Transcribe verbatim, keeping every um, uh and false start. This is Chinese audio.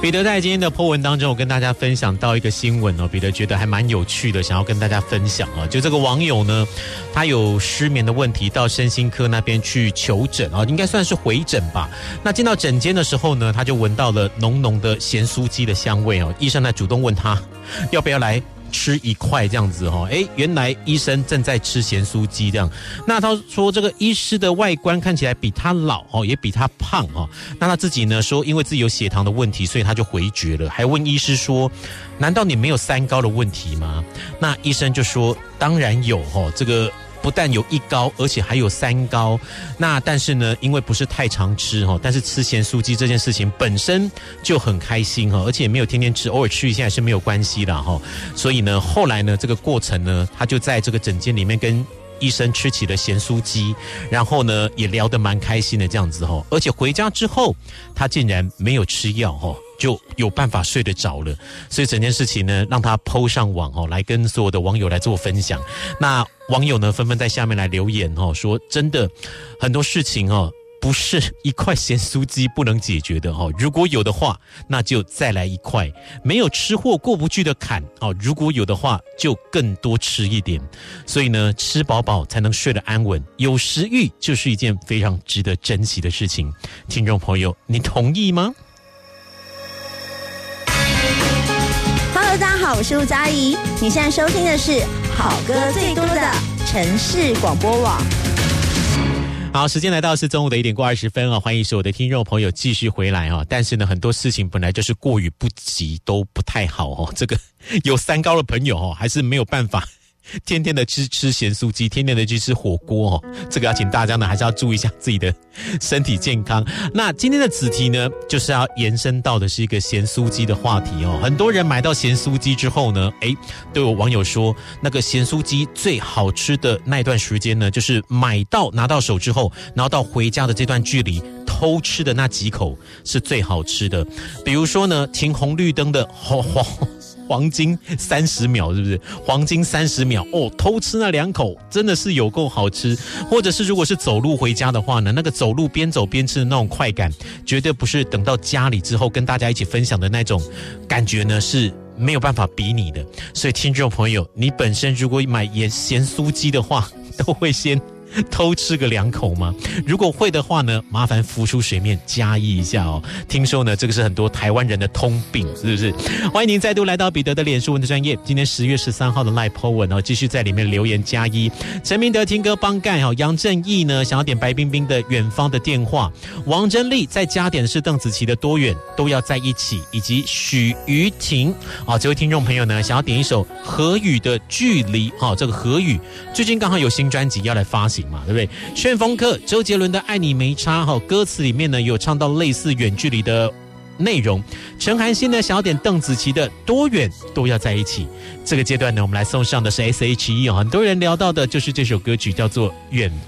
彼得在今天的 po 文当中，我跟大家分享到一个新闻哦，彼得觉得还蛮有趣的，想要跟大家分享啊。就这个网友呢，他有失眠的问题，到身心科那边去求诊啊，应该算是回诊吧。那进到诊间的时候呢，他就闻到了浓浓的咸酥鸡的香味哦。医生呢主动问他要不要来吃一块这样子哦，哎，原来医生正在吃咸酥鸡这样。那他说这个医师的外观看起来比他老哦，也比他胖哦。那他自己呢说，因为自己有血糖的问题，所以他就回绝了，还问医师说，难道你没有三高的问题吗？那医生就说，当然有哦，这个不但有一高，而且还有三高。那但是呢，因为不是太常吃哈，但是吃咸酥鸡这件事情本身就很开心哈，而且没有天天吃，偶尔吃一下也是没有关系的哈。所以呢，后来呢，这个过程呢，他就在这个诊间里面跟医生吃起了咸酥鸡，然后呢也聊得蛮开心的这样子哈。而且回家之后，他竟然没有吃药哈，就有办法睡得着了。所以整件事情呢，让他 po 上网哦，来跟所有的网友来做分享。那网友呢纷纷在下面来留言哦，说真的很多事情哦，不是一块咸酥鸡不能解决的哦，如果有的话，那就再来一块。没有吃货过不去的坎哦，如果有的话，就更多吃一点。所以呢，吃饱饱才能睡得安稳，有食欲就是一件非常值得珍惜的事情。听众朋友，你同意吗 ？Hello， 大家好，我是吴佳怡。你现在收听的是好歌最多的城市广播网。 好，时间来到是中午的一点过二十分啊，欢迎所有的听众朋友继续回来啊。但是呢，很多事情本来就是过于不及都不太好哦。这个有三高的朋友哦，还是没有办法天天的吃吃咸酥鸡，天天的去吃火锅哦，这个要请大家呢还是要注意一下自己的身体健康。那今天的子题呢，就是要延伸到的是一个咸酥鸡的话题哦。很多人买到咸酥鸡之后呢，诶，都有网友说，那个咸酥鸡最好吃的那一段时间呢，就是买到拿到手之后，然后到回家的这段距离，偷吃的那几口是最好吃的。比如说呢，停红绿灯的黄黄。黄金三十秒，是不是？黄金三十秒哦，偷吃那两口真的是有够好吃。或者是如果是走路回家的话呢，那个走路边走边吃的那种快感，绝对不是等到家里之后跟大家一起分享的那种感觉呢，是没有办法比拟的。所以听众朋友，你本身如果买咸酥鸡的话，都会先偷吃个两口吗？如果会的话呢，麻烦浮出水面加一一下哦。听说呢，这个是很多台湾人的通病，是不是？欢迎您再度来到彼得的脸书文的专页。今天十月十三号的 Live po 文哦，继续在里面留言加一。陈明德听歌帮盖哦，杨正义呢想要点白冰冰的《远方的电话》，王珍丽在加点的是邓紫棋的《多远都要在一起》，以及许瑜婷啊、哦，这位听众朋友呢想要点一首何宇的《距离》哦，这个何宇最近刚好有新专辑要来发行嘛，对不对？旋风客周杰伦的爱你没差哈，歌词里面呢有唱到类似远距离的内容。陈涵欣呢想要点邓紫棋的多远都要在一起。这个阶段呢，我们来送上的是 S H E 哦，很多人聊到的就是这首歌曲叫做远